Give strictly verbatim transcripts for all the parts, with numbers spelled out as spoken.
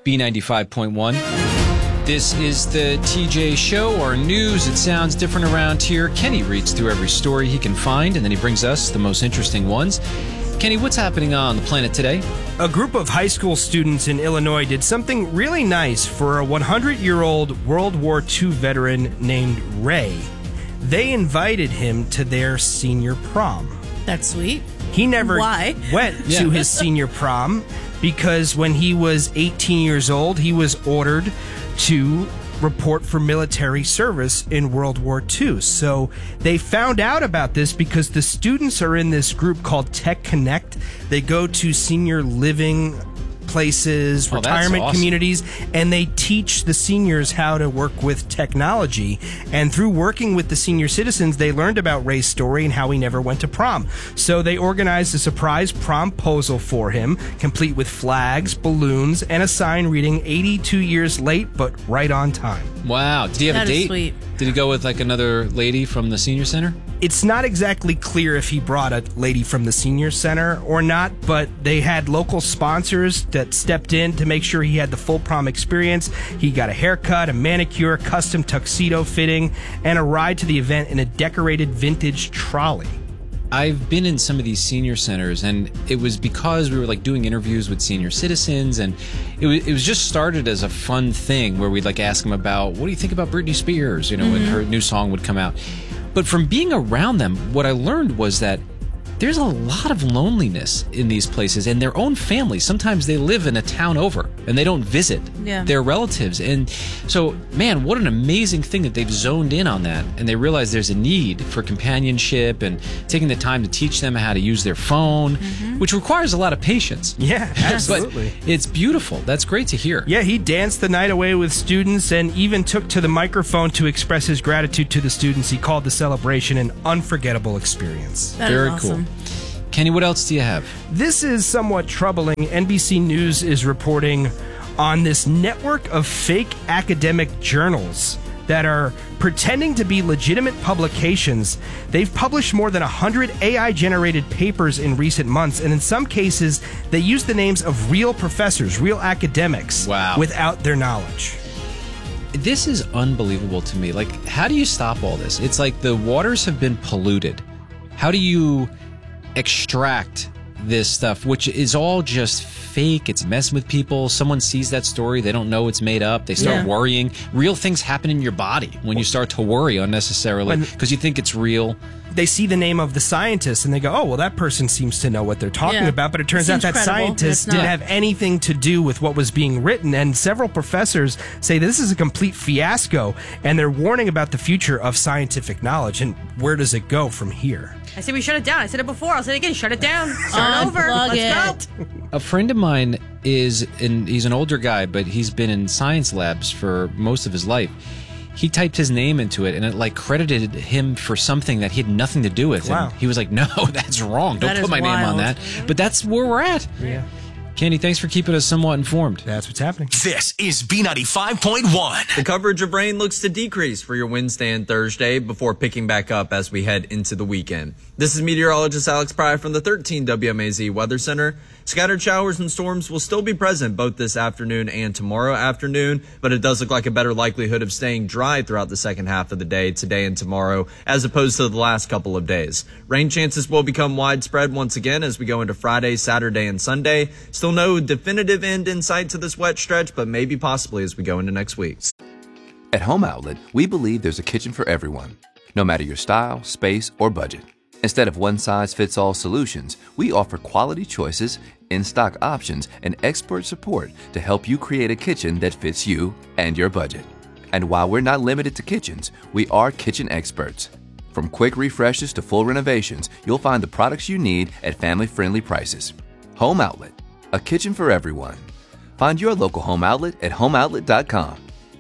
B ninety-five point one. This is the T J Show, our news. It sounds different around here. Kenny reads through every story he can find, and then he brings us the most interesting ones. Kenny, what's happening on the planet today? A group of high school students in Illinois did something really nice for a hundred-year-old World War Two veteran named Ray. They invited him to their senior prom. That's sweet. He never Why? went Yeah. to his senior prom because when he was eighteen years old, he was ordered to report for military service in World War Two. So they found out about this because the students are in this group called Tech Connect. They go to senior living places, Oh, that's retirement awesome. communities, and they teach the seniors how to work with technology. And through working with the senior citizens, they learned about Ray's story and how he never went to prom. So they organized a surprise promposal for him, complete with flags, balloons, and a sign reading eighty-two years late, but right on time. Wow. Did he have That a is date? sweet. Did he go with like another lady from the senior center? It's not exactly clear if he brought a lady from the senior center or not, but they had local sponsors that stepped in to make sure he had the full prom experience. He got a haircut, a manicure, custom tuxedo fitting, and a ride to the event in a decorated vintage trolley. I've been in some of these senior centers, and it was because we were like doing interviews with senior citizens, and it was, it was just started as a fun thing where we'd like ask them about, what do you think about Britney Spears, you know, when her new song would come out. But from being around them, what I learned was that there's a lot of loneliness in these places, and their own families. Sometimes they live in a town over and they don't visit Yeah. their relatives. And so, man, what an amazing thing that they've zoned in on that. And they realize there's a need for companionship and taking the time to teach them how to use their phone, which requires a lot of patience. Yeah, absolutely. But it's beautiful. That's great to hear. Yeah, he danced the night away with students and even took to the microphone to express his gratitude to the students. He called the celebration an unforgettable experience. That is Very awesome. cool. Kenny, what else do you have? This is somewhat troubling. N B C News is reporting on this network of fake academic journals that are pretending to be legitimate publications. They've published more than one hundred A I-generated papers in recent months, and in some cases, they use the names of real professors, real academics, Wow. without their knowledge. This is unbelievable to me. Like, how do you stop all this? It's like the waters have been polluted. How do you extract this stuff, which is all just fake? It's messing with people. Someone sees that story, they don't know it's made up. They start Yeah. worrying. Real things happen in your body when you start to worry unnecessarily When- because you think it's real. They see the name of the scientist and they go, oh, well, that person seems to know what they're talking Yeah. about. But it turns It out seems that credible, scientist but it's didn't not. have anything to do with what was being written. And several professors say this is a complete fiasco. And they're warning about the future of scientific knowledge and where does it go from here. I said we shut it down. I said it before. I'll say it again. Shut it down. Start over. Unplug Let's it. go. A friend of mine is, and he's an older guy, but he's been in science labs for most of his life. He typed his name into it, and it like credited him for something that he had nothing to do with. Wow. And he was like, "No, that's wrong. Don't That put is my name on wild. that." But that's where we're at. Yeah. Kenny, thanks for keeping us somewhat informed. That's what's happening. This is B ninety-five point one. The coverage of rain looks to decrease for your Wednesday and Thursday before picking back up as we head into the weekend. This is meteorologist Alex Pry from the thirteen W M A Z Weather Center. Scattered showers and storms will still be present both this afternoon and tomorrow afternoon, but it does look like a better likelihood of staying dry throughout the second half of the day, today and tomorrow, as opposed to the last couple of days. Rain chances will become widespread once again as we go into Friday, Saturday, and Sunday. Still no definitive end in sight to this wet stretch, but maybe possibly as we go into next week. At Home Outlet, we believe there's a kitchen for everyone, no matter your style, space, or budget. Instead of one-size-fits-all solutions, we offer quality choices, in-stock options, and expert support to help you create a kitchen that fits you and your budget. And while we're not limited to kitchens, we are kitchen experts. From quick refreshes to full renovations, you'll find the products you need at family-friendly prices. Home Outlet, a kitchen for everyone. Find your local Home Outlet at home outlet dot com.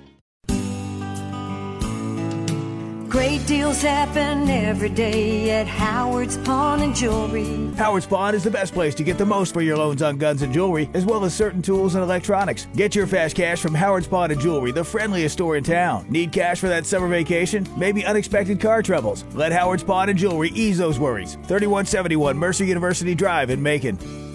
Great deals happen every day at Howard's Pawn and Jewelry. Howard's Pawn is the best place to get the most for your loans on guns and jewelry, as well as certain tools and electronics. Get your fast cash from Howard's Pawn and Jewelry, the friendliest store in town. Need cash for that summer vacation? Maybe unexpected car troubles? Let Howard's Pawn and Jewelry ease those worries. thirty-one seventy-one Mercer University Drive in Macon.